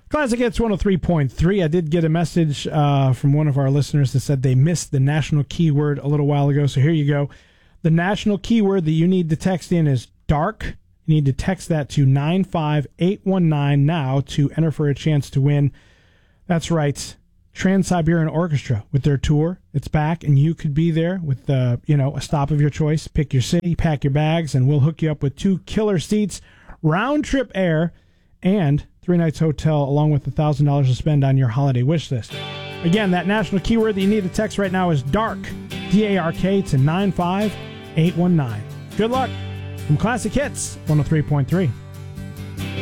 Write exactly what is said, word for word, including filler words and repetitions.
Classic Hits one oh three point three. I did get a message uh, from one of our listeners that said they missed the national keyword a little while ago, so here you go. The national keyword that you need to text in is dark. You need to text that to nine five eight one nine now to enter for a chance to win. That's right. Trans-Siberian Orchestra with their tour. It's back, and you could be there with uh, you know, a stop of your choice. Pick your city, pack your bags, and we'll hook you up with two killer seats, round-trip air, and three nights hotel, along with one thousand dollars to spend on your holiday wish list. Again, that national keyword that you need to text right now is DARK, D A R K, to nine five eight one nine. Good luck from Classic Hits one oh three point three.